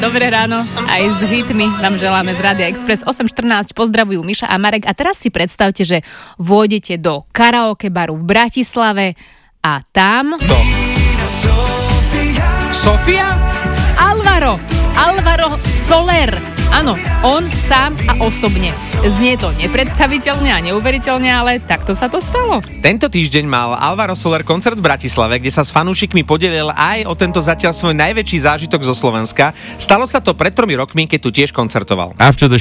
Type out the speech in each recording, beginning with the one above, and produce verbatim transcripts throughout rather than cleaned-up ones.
Dobré ráno, aj s hitmi vám želáme z Rádia Express. osem štrnásť pozdravujú Miša a Marek. A teraz si predstavte, že vôjdete do karaoke baru v Bratislave a tam... To. Sofia? Alvaro. Alvaro Soler. Áno, on sám a osobne. Znie to nepredstaviteľne a neuveriteľne, ale takto sa to stalo. Tento týždeň mal Alvaro Soler koncert v Bratislave, kde sa s fanúšikmi podelil aj o tento zatiaľ svoj najväčší zážitok zo Slovenska. Stalo sa to pred tromi rokmi, keď tu tiež koncertoval.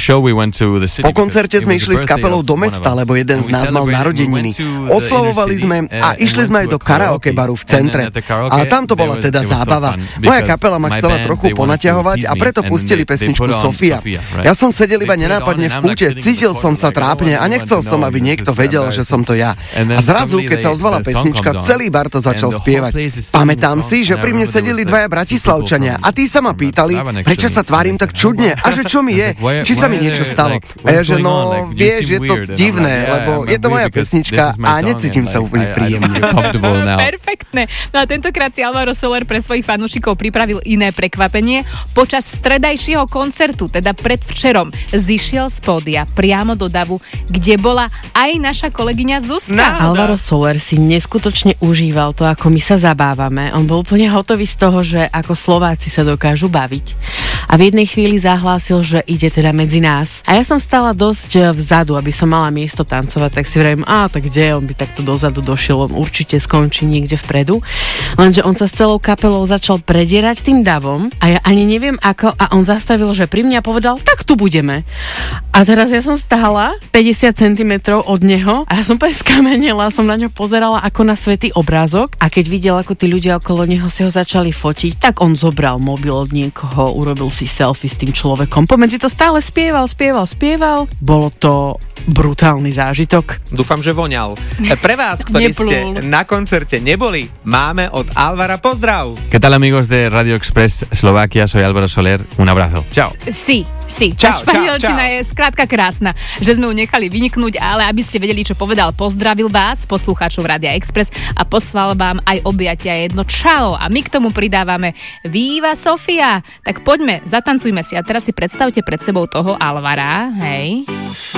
Po koncerte sme išli s kapelou do mesta, lebo jeden z nás mal narodeniny. Oslavovali sme a išli sme aj do karaoke baru v centre. A tam to bola teda zábava. Moja kapela ma chcela trochu ponaťahovať a preto pustili pesničku Sofia. Ja som sedel iba nenápadne v kúte, cítil som sa trápne a nechcel som, aby niekto vedel, že som to ja. A zrazu, keď sa ozvala pesnička, celý bar to začal spievať. Pamätám si, že pri mne sedeli dvaja Bratislavčania a tí sa ma pýtali, prečo sa tvárim tak čudne a že čo mi je, či sa mi niečo stalo. A ja, že no, vieš, je to divné, lebo je to moja pesnička a necítim sa úplne príjemne. Perfektné. No a tentokrát si Alvaro Soler pre svojich fanúšikov pripravil iné prekvapenie. Počas stredajšieho koncertu, teda predvčerom, zišiel z pódia priamo do davu, kde bola aj naša kolegyňa Zuzka. Náhoda. Alvaro Soler si neskutočne užíval to, ako my sa zabávame. On bol úplne hotový z toho, že ako Slováci sa dokážu baviť. A v jednej chvíli zahlásil, že ide teda medzi nás. A ja som stála dosť vzadu, aby som mala miesto tancovať, tak si vravím, a tak kde, on by takto dozadu došiel, on určite skončí niekde vpredu. Lenže on sa s celou kapelou začal predierať tým davom a ja ani neviem ako, a on zastavil, že pri mňa povedal, tak tu budeme. A teraz ja som stála päťdesiat centimetrov od neho a ja som úplne skamenela, som na ňo pozerala ako na svätý obrázok a keď videl, ako tí ľudia okolo neho si ho začali fotiť, tak on zobral mobil od niekoho, urobil si selfie s tým človekom. Pomedzi to stále spieval, spieval, spieval. Bolo to brutálny zážitok. Dúfam, že voňal. Pre vás, ktorí ste na koncerte neboli, máme od Alvara pozdrav. ¿Qué tal, amigos de Radio Express Slovakia? Soy Álvaro Soler. Un abrazo. Čau. Sí, sí. Čau, španielčina čau, čau. je skrátka krásna, že sme ju nechali vyniknúť, ale aby ste vedeli, čo povedal, pozdravil vás, poslucháčov Rádia Express, a poslal vám aj objatia jedno čau. A my k tomu pridávame Viva Sofia. Tak poďme, zatancujme si a teraz si predstavte pred sebou toho Alvara, hej.